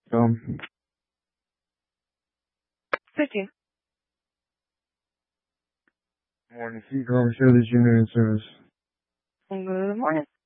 Speaking. Morning, Seagram Shirley Jr. and Service. Good morning.